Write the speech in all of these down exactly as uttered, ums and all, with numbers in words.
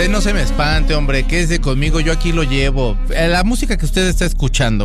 Usted no se me espante, hombre, quédese conmigo, yo aquí lo llevo. La música que usted está escuchando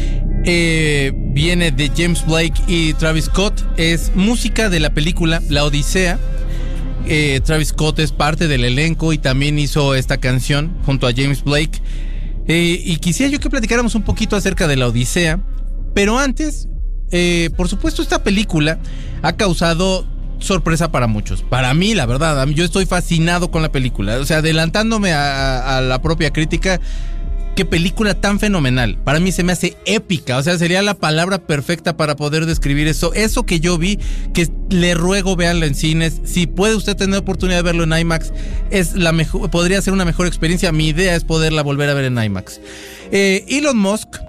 eh, viene de James Blake y Travis Scott. Es música de la película La Odisea. Eh, Travis Scott es parte del elenco y también hizo esta canción junto a James Blake. Eh, y quisiera yo que platicáramos un poquito acerca de La Odisea. Pero antes, eh, por supuesto, esta película ha causado sorpresa para muchos. Para mí, la verdad, yo estoy fascinado con la película. O sea, adelantándome a, a la propia crítica, qué película tan fenomenal. Para mí se me hace épica. O sea, sería la palabra perfecta para poder describir eso. Eso que yo vi, que le ruego véanlo en cines. Si puede usted tener oportunidad de verlo en IMAX, es la mejor, podría ser una mejor experiencia. Mi idea es poderla volver a ver en IMAX. Eh, Elon Musk,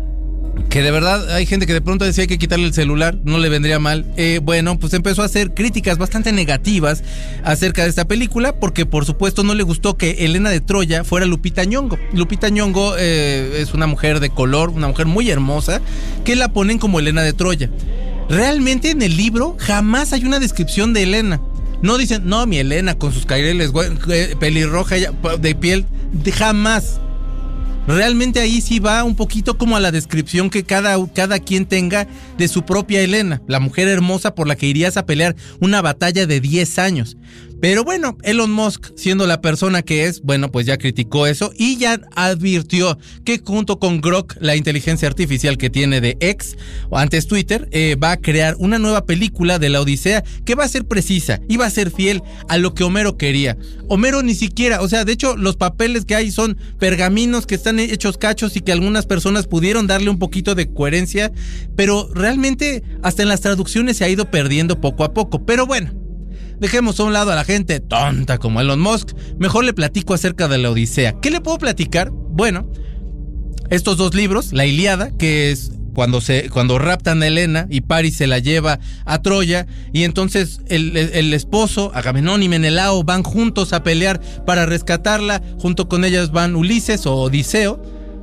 que de verdad hay gente que de pronto decía hay que quitarle el celular, no le vendría mal. Eh, bueno, pues empezó a hacer críticas bastante negativas acerca de esta película, porque por supuesto no le gustó que Helena de Troya fuera Lupita Nyong'o. Lupita Nyong'o eh, es una mujer de color, una mujer muy hermosa, que la ponen como Helena de Troya. Realmente en el libro jamás hay una descripción de Helena. No dicen, no, mi Helena con sus caireles, pelirroja de piel, de, jamás. Realmente ahí sí va un poquito como a la descripción que cada, cada quien tenga de su propia Helena, la mujer hermosa por la que irías a pelear una batalla de diez años. Pero bueno, Elon Musk, siendo la persona que es, bueno, pues ya criticó eso y ya advirtió que junto con Grok, la inteligencia artificial que tiene de X, o antes Twitter, eh, va a crear una nueva película de La Odisea que va a ser precisa y va a ser fiel a lo que Homero quería. Homero ni siquiera, o sea, de hecho, los papeles que hay son pergaminos que están hechos cachos y que algunas personas pudieron darle un poquito de coherencia, pero realmente hasta en las traducciones se ha ido perdiendo poco a poco. Pero bueno, dejemos a un lado a la gente tonta como Elon Musk. Mejor le platico acerca de La Odisea. ¿Qué le puedo platicar? Bueno, estos dos libros, La Ilíada, que es cuando se cuando raptan a Helena y Paris se la lleva a Troya, y entonces el, el, el esposo, Agamenón y Menelao, van juntos a pelear para rescatarla. Junto con ellas van Ulises o Odiseo.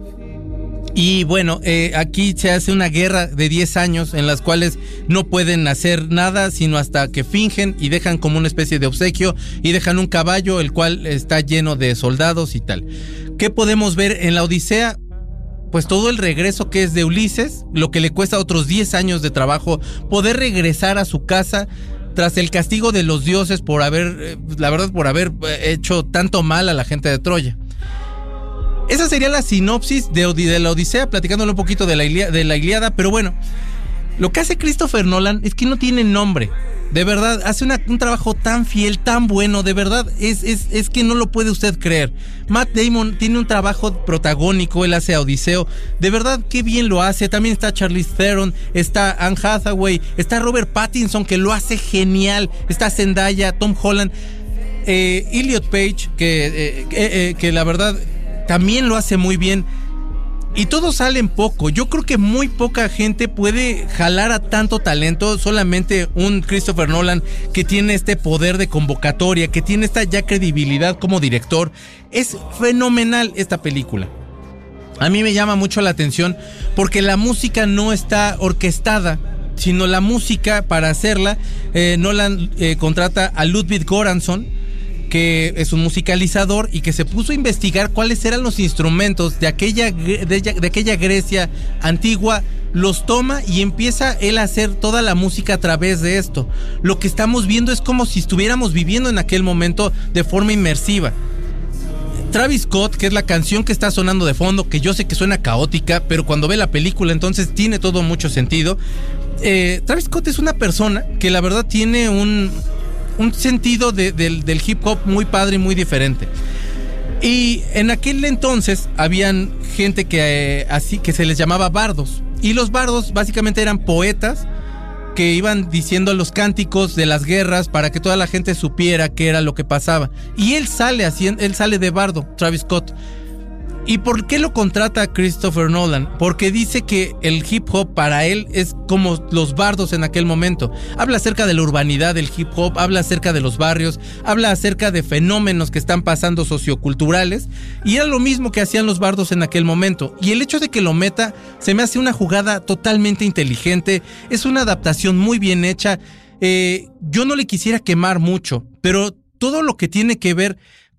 Y bueno, eh, aquí se hace una guerra de diez años en las cuales no pueden hacer nada sino hasta que fingen y dejan como una especie de obsequio y dejan un caballo el cual está lleno de soldados y tal. ¿Qué podemos ver en La Odisea? Pues todo el regreso que es de Ulises, lo que le cuesta otros diez años de trabajo poder regresar a su casa tras el castigo de los dioses por haber, la verdad, por haber hecho tanto mal a la gente de Troya. Esa sería la sinopsis de, de La Odisea, platicándole un poquito de la, Ilíada, de la Ilíada, pero bueno, lo que hace Christopher Nolan es que no tiene nombre. De verdad, hace una, un trabajo tan fiel, tan bueno, de verdad, es, es, es que no lo puede usted creer. Matt Damon tiene un trabajo protagónico, él hace a Odiseo, de verdad, qué bien lo hace. También está Charlize Theron, está Anne Hathaway, está Robert Pattinson, que lo hace genial, está Zendaya, Tom Holland, eh, Elliot Page, que, eh, eh, eh, que la verdad también lo hace muy bien. Y todos salen poco. Yo creo que muy poca gente puede jalar a tanto talento. Solamente un Christopher Nolan, que tiene este poder de convocatoria, que tiene esta ya credibilidad como director. Es fenomenal esta película. A mí me llama mucho la atención porque la música no está orquestada, sino la música para hacerla, eh, Nolan eh, contrata a Ludwig Göransson, que es un musicalizador y que se puso a investigar cuáles eran los instrumentos de aquella, de, de aquella Grecia antigua, los toma y empieza él a hacer toda la música a través de esto. Lo que estamos viendo es como si estuviéramos viviendo en aquel momento de forma inmersiva. Travis Scott, que es la canción que está sonando de fondo, que yo sé que suena caótica, pero cuando ve la película entonces tiene todo mucho sentido. Eh, Travis Scott es una persona que la verdad tiene un... un sentido de, de, del hip hop muy padre y muy diferente. Y en aquel entonces habían gente que eh, así que se les llamaba bardos. Y los bardos básicamente eran poetas que iban diciendo los cánticos de las guerras para que toda la gente supiera qué era lo que pasaba. Y él sale así, él sale de bardo, Travis Scott. ¿Y por qué lo contrata Christopher Nolan? Porque dice que el hip hop para él es como los bardos en aquel momento. Habla acerca de la urbanidad del hip hop, habla acerca de los barrios, habla acerca de fenómenos que están pasando socioculturales, y era lo mismo que hacían los bardos en aquel momento. Y el hecho de que lo meta se me hace una jugada totalmente inteligente, es una adaptación muy bien hecha. Eh, yo no le quisiera quemar mucho, pero todo lo que tiene que ver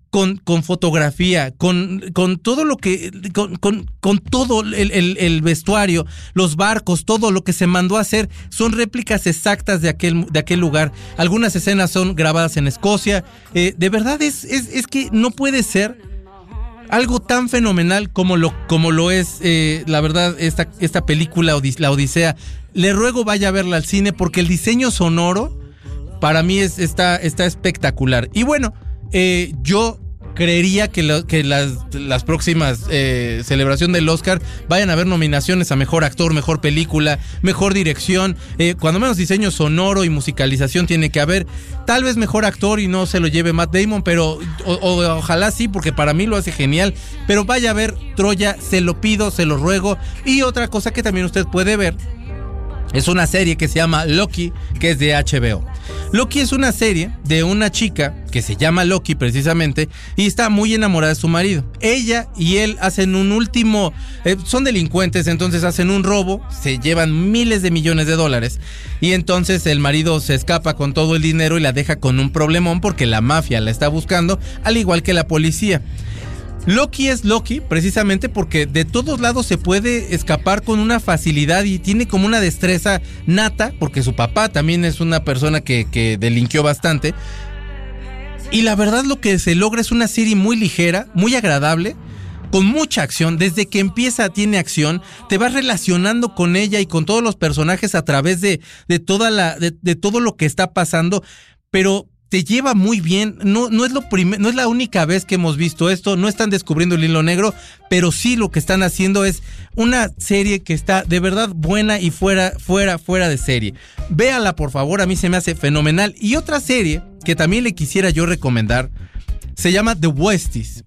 Con, con fotografía, con, con todo lo que, con, con, con todo el, el, el vestuario, los barcos, todo lo que se mandó a hacer, son réplicas exactas de aquel, de aquel lugar. Algunas escenas son grabadas en Escocia. Eh, de verdad es, es, es que no puede ser algo tan fenomenal como lo, como lo es, eh, la verdad, esta, esta película, La Odisea. Le ruego vaya a verla al cine porque el diseño sonoro para mí es, está, está espectacular. Y bueno, Eh, yo creería que, lo, que las, las próximas eh, celebración del Oscar vayan a haber nominaciones a Mejor Actor, Mejor Película, Mejor Dirección, eh, cuando menos diseño sonoro y musicalización tiene que haber. Tal vez Mejor Actor y no se lo lleve Matt Damon, pero o, o, ojalá sí, porque para mí lo hace genial. Pero vaya a ver Troya, se lo pido, se lo ruego. Y otra cosa que también usted puede ver es una serie que se llama Loki, que es de H B O. Loki es una serie de una chica que se llama Loki precisamente y está muy enamorada de su marido. Ella y él hacen un último, eh, son delincuentes, entonces hacen un robo, se llevan miles de millones de dólares y entonces el marido se escapa con todo el dinero y la deja con un problemón porque la mafia la está buscando, al igual que la policía. Loki es Loki precisamente porque de todos lados se puede escapar con una facilidad y tiene como una destreza nata, porque su papá también es una persona que, que delinquió bastante. Y la verdad lo que se logra es una serie muy ligera, muy agradable, con mucha acción. Desde que empieza tiene acción, te vas relacionando con ella y con todos los personajes a través de, de, toda la, de, de todo lo que está pasando, pero te lleva muy bien. No, no es lo primer, no es la única vez que hemos visto esto, no están descubriendo el hilo negro, pero sí lo que están haciendo es una serie que está de verdad buena y fuera, fuera, fuera de serie. Véala por favor, a mí se me hace fenomenal. Y otra serie que también le quisiera yo recomendar se llama The Westies.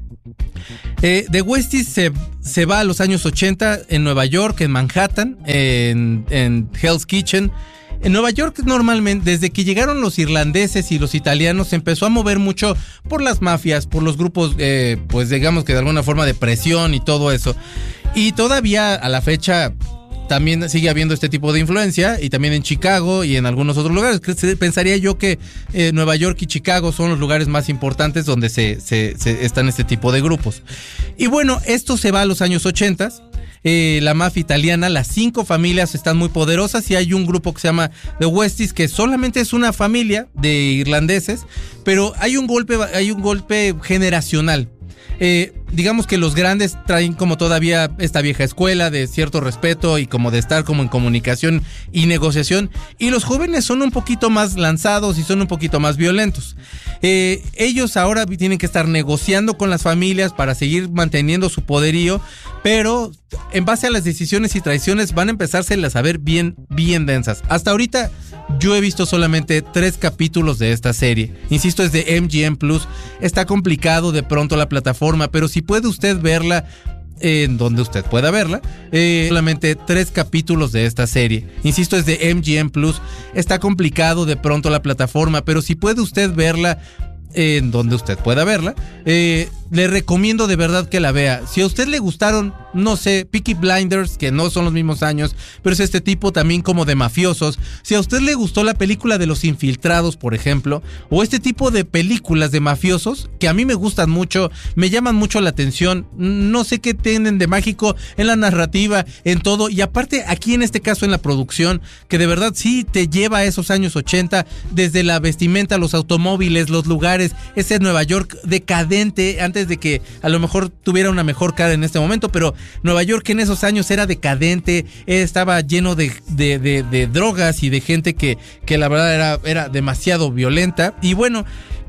Eh, The Westies se, se va a los años ochenta en Nueva York, en Manhattan, en, en Hell's Kitchen. En Nueva York normalmente, desde que llegaron los irlandeses y los italianos, se empezó a mover mucho por las mafias, por los grupos, eh, pues digamos que de alguna forma de presión y todo eso. Y todavía a la fecha también sigue habiendo este tipo de influencia, y también en Chicago y en algunos otros lugares. Pensaría yo que eh, Nueva York y Chicago son los lugares más importantes donde se, se, se están este tipo de grupos. Y bueno, esto se va a los años ochenta. Eh, la mafia italiana, las cinco familias están muy poderosas y hay un grupo que se llama The Westies que solamente es una familia de irlandeses, pero hay un golpe, hay un golpe generacional. Eh, digamos que los grandes traen como todavía esta vieja escuela de cierto respeto y como de estar como en comunicación y negociación, y los jóvenes son un poquito más lanzados y son un poquito más violentos. Eh, ellos ahora tienen que estar negociando con las familias para seguir manteniendo su poderío, pero en base a las decisiones y traiciones van a empezárselas a ver bien, bien densas. Hasta ahorita yo he visto solamente tres capítulos de esta serie. Insisto, es de M G M Plus. Está complicado de pronto la plataforma, pero si puede usted verla en donde usted pueda verla, eh, solamente tres capítulos de esta serie. Insisto, es de M G M Plus. Está complicado de pronto la plataforma, pero si puede usted verla en donde usted pueda verla, eh, le recomiendo de verdad que la vea. Si a usted le gustaron, no sé, Peaky Blinders, que no son los mismos años, pero es este tipo también como de mafiosos. Si a usted le gustó la película de Los Infiltrados, por ejemplo, o este tipo de películas de mafiosos, que a mí me gustan mucho, me llaman mucho la atención, no sé qué tienen de mágico en la narrativa, en todo, y aparte aquí en este caso en la producción, que de verdad sí te lleva a esos años ochenta, desde la vestimenta, los automóviles, los lugares, ese Nueva York decadente, antes de que a lo mejor tuviera una mejor cara en este momento, pero Nueva York en esos años era decadente, estaba lleno de, de, de, de drogas y de gente que, que la verdad era, era demasiado violenta. Y bueno,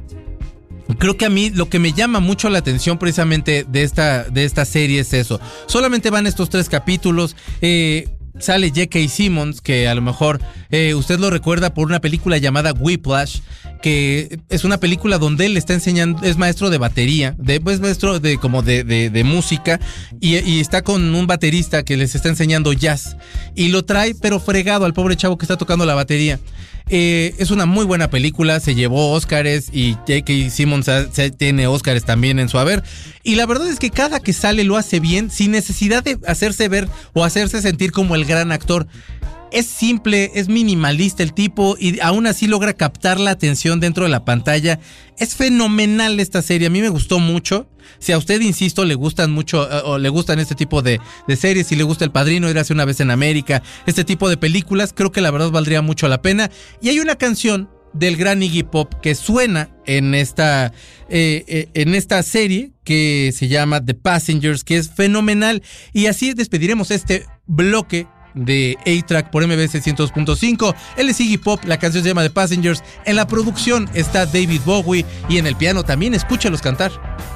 creo que a mí lo que me llama mucho la atención precisamente de esta, de esta serie es eso. Solamente van estos tres capítulos. eh... Sale J K. Simmons, que a lo mejor eh, usted lo recuerda por una película llamada Whiplash, que es una película donde él está enseñando, es maestro de batería, de, pues maestro de como de, de, de música, y, y está con un baterista que les está enseñando jazz, y lo trae pero fregado al pobre chavo que está tocando la batería. Eh, es una muy buena película, se llevó Óscares y J K. Simmons se, tiene Óscares también en su haber, y la verdad es que cada que sale lo hace bien sin necesidad de hacerse ver o hacerse sentir como el gran actor. Es simple, es minimalista el tipo y aún así logra captar la atención dentro de la pantalla. Es fenomenal esta serie, a mí me gustó mucho. Si a usted, insisto, le gustan mucho uh, o le gustan este tipo de, de series, si le gusta El Padrino, Érase una vez en América, este tipo de películas, creo que la verdad valdría mucho la pena. Y hay una canción del gran Iggy Pop que suena en esta, eh, eh, en esta serie que se llama The Passengers, que es fenomenal. Y así despediremos este bloque de A-Track por M B S ciento dos punto cinco. Él es Iggy Pop, la canción se llama The Passengers. En la producción está David Bowie y en el piano también escúchalos cantar.